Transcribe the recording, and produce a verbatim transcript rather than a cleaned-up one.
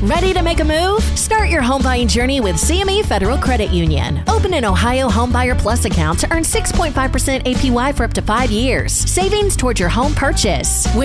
Ready to make a move? Start your home buying journey with C M E Federal Credit Union. Open an Ohio Homebuyer Plus account to earn six point five percent A P Y for up to five years. Savings towards your home purchase.